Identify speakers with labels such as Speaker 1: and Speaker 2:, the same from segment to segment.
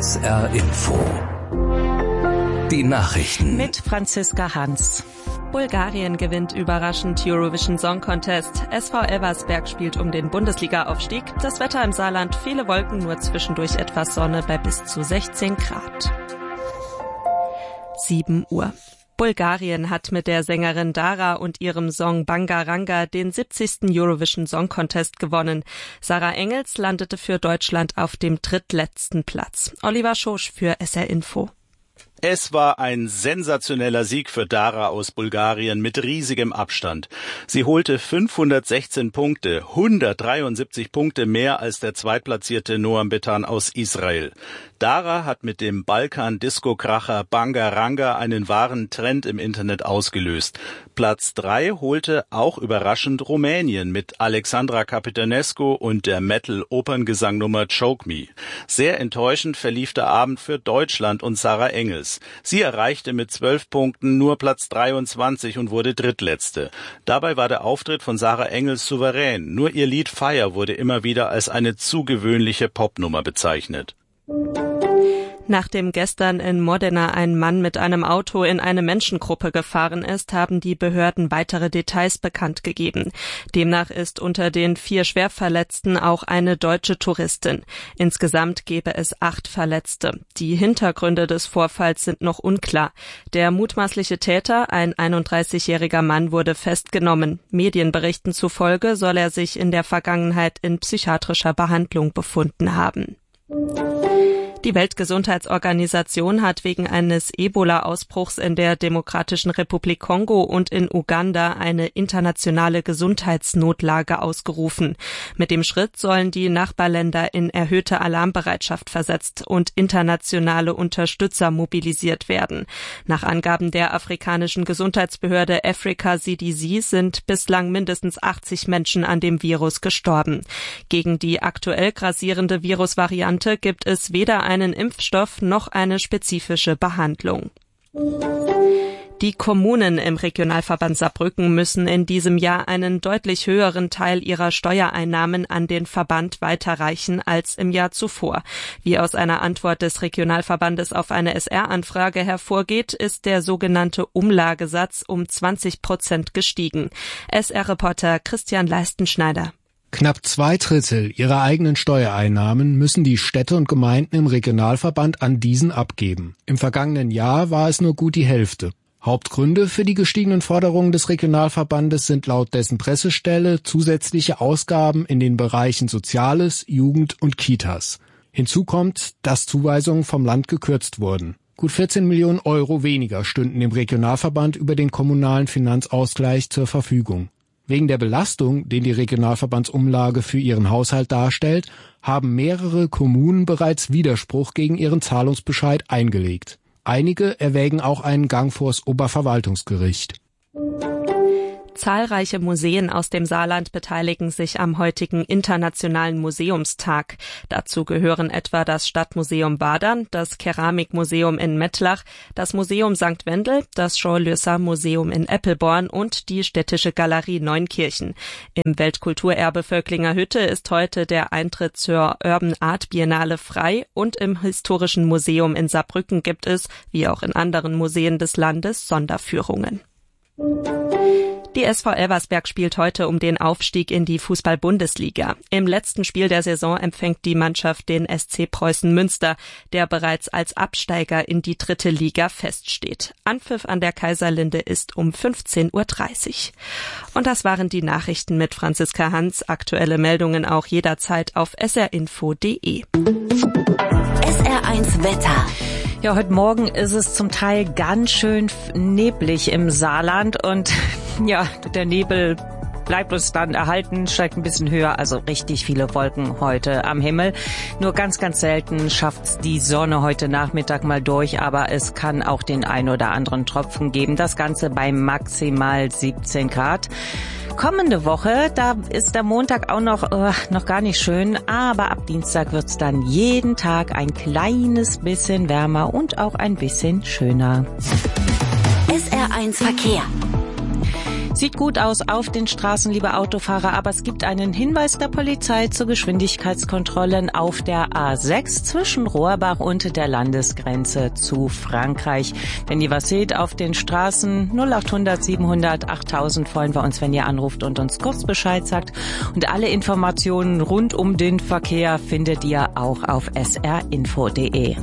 Speaker 1: SR Info. Die Nachrichten.
Speaker 2: Mit Franziska Hans. Bulgarien gewinnt überraschend Eurovision Song Contest. SV Elversberg spielt um den Bundesliga-Aufstieg. Das Wetter im Saarland, viele Wolken, nur zwischendurch etwas Sonne bei bis zu 16 Grad. 7 Uhr. Bulgarien hat mit der Sängerin Dara und ihrem Song Bangaranga den 70. Eurovision Song Contest gewonnen. Sarah Engels landete für Deutschland auf dem drittletzten Platz. Oliver Schosch für SR Info.
Speaker 3: Es war ein sensationeller Sieg für Dara aus Bulgarien mit riesigem Abstand. Sie holte 516 Punkte, 173 Punkte mehr als der zweitplatzierte Noam Betan aus Israel. Dara hat mit dem Balkan-Disco-Kracher Bangaranga einen wahren Trend im Internet ausgelöst. Platz 3 holte auch überraschend Rumänien mit Alexandra Capitanescu und der Metal-Operngesangnummer Choke Me. Sehr enttäuschend verlief der Abend für Deutschland und Sarah Engels. Sie erreichte mit 12 Punkten nur Platz 23 und wurde Drittletzte. Dabei war der Auftritt von Sarah Engels souverän. Nur ihr Lied Fire wurde immer wieder als eine zu gewöhnliche Popnummer bezeichnet.
Speaker 2: Nachdem gestern in Modena ein Mann mit einem Auto in eine Menschengruppe gefahren ist, haben die Behörden weitere Details bekannt gegeben. Demnach ist unter den 4 Schwerverletzten auch eine deutsche Touristin. Insgesamt gäbe es 8 Verletzte. Die Hintergründe des Vorfalls sind noch unklar. Der mutmaßliche Täter, ein 31-jähriger Mann, wurde festgenommen. Medienberichten zufolge soll er sich in der Vergangenheit in psychiatrischer Behandlung befunden haben. Die Weltgesundheitsorganisation hat wegen eines Ebola-Ausbruchs in der Demokratischen Republik Kongo und in Uganda eine internationale Gesundheitsnotlage ausgerufen. Mit dem Schritt sollen die Nachbarländer in erhöhte Alarmbereitschaft versetzt und internationale Unterstützer mobilisiert werden. Nach Angaben der afrikanischen Gesundheitsbehörde Africa CDC sind bislang mindestens 80 Menschen an dem Virus gestorben. Gegen die aktuell grassierende Virusvariante gibt es weder einen Impfstoff noch eine spezifische Behandlung. Die Kommunen im Regionalverband Saarbrücken müssen in diesem Jahr einen deutlich höheren Teil ihrer Steuereinnahmen an den Verband weiterreichen als im Jahr zuvor. Wie aus einer Antwort des Regionalverbandes auf eine SR-Anfrage hervorgeht, ist der sogenannte Umlagesatz um 20% gestiegen. SR-Reporter Christian Leistenschneider.
Speaker 4: Knapp 2/3 ihrer eigenen Steuereinnahmen müssen die Städte und Gemeinden im Regionalverband an diesen abgeben. Im vergangenen Jahr war es nur gut die Hälfte. Hauptgründe für die gestiegenen Forderungen des Regionalverbandes sind laut dessen Pressestelle zusätzliche Ausgaben in den Bereichen Soziales, Jugend und Kitas. Hinzu kommt, dass Zuweisungen vom Land gekürzt wurden. Gut 14 Millionen Euro weniger stünden dem Regionalverband über den kommunalen Finanzausgleich zur Verfügung. Wegen der Belastung, den die Regionalverbandsumlage für ihren Haushalt darstellt, haben mehrere Kommunen bereits Widerspruch gegen ihren Zahlungsbescheid eingelegt. Einige erwägen auch einen Gang vors Oberverwaltungsgericht.
Speaker 2: Zahlreiche Museen aus dem Saarland beteiligen sich am heutigen Internationalen Museumstag. Dazu gehören etwa das Stadtmuseum Wadern, das Keramikmuseum in Mettlach, das Museum St. Wendel, das Jean-Leuser-Museum in Eppelborn und die Städtische Galerie Neunkirchen. Im Weltkulturerbe Völklinger Hütte ist heute der Eintritt zur Urban Art Biennale frei und im Historischen Museum in Saarbrücken gibt es, wie auch in anderen Museen des Landes, Sonderführungen. Die SV Elversberg spielt heute um den Aufstieg in die Fußball-Bundesliga. Im letzten Spiel der Saison empfängt die Mannschaft den SC Preußen Münster, der bereits als Absteiger in die 3. Liga feststeht. Anpfiff an der Kaiserlinde ist um 15:30 Uhr. Und das waren die Nachrichten mit Franziska Hans. Aktuelle Meldungen auch jederzeit auf srinfo.de.
Speaker 5: SR1 Wetter.
Speaker 2: Ja, heute Morgen ist es zum Teil ganz schön neblig im Saarland und ja, der Nebel bleibt uns dann erhalten, steigt ein bisschen höher, also richtig viele Wolken heute am Himmel. Nur ganz, ganz selten schafft die Sonne heute Nachmittag mal durch, aber es kann auch den ein oder anderen Tropfen geben. Das Ganze bei maximal 17 Grad. Kommende Woche, da ist der Montag auch noch gar nicht schön, aber ab Dienstag wird's dann jeden Tag ein kleines bisschen wärmer und auch ein bisschen schöner.
Speaker 5: SR1 Verkehr. Sieht gut aus auf den Straßen, liebe Autofahrer, aber es gibt einen Hinweis der Polizei zu Geschwindigkeitskontrollen auf der A6 zwischen Rohrbach und der Landesgrenze zu Frankreich. Wenn ihr was seht auf den Straßen, 0800 700 8000 freuen wir uns, wenn ihr anruft und uns kurz Bescheid sagt. Und alle Informationen rund um den Verkehr findet ihr auch auf srinfo.de.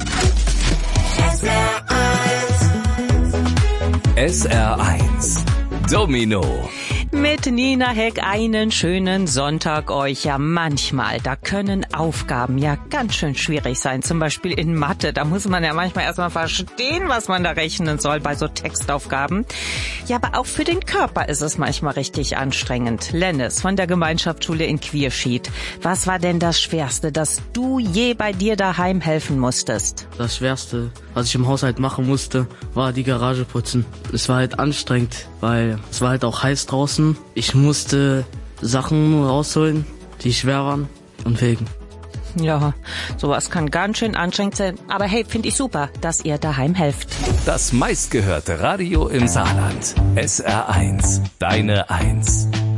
Speaker 1: SR1 Domino.
Speaker 5: Mit Nina Heck einen schönen Sonntag euch. Ja, manchmal, da können Aufgaben ja ganz schön schwierig sein. Zum Beispiel in Mathe. Da muss man ja manchmal erstmal verstehen, was man da rechnen soll bei so Textaufgaben. Ja, aber auch für den Körper ist es manchmal richtig anstrengend. Lennis von der Gemeinschaftsschule in Quierschied. Was war denn das Schwerste, dass du je bei dir daheim helfen musstest?
Speaker 6: Das Schwerste, was ich im Haushalt machen musste, war die Garage putzen. Es war halt anstrengend, weil es war halt auch heiß draußen. Ich musste Sachen rausholen, die schwer waren und wegen.
Speaker 5: Ja, sowas kann ganz schön anstrengend sein. Aber hey, finde ich super, dass ihr daheim helft.
Speaker 1: Das meistgehörte Radio im Saarland. SR1, deine 1.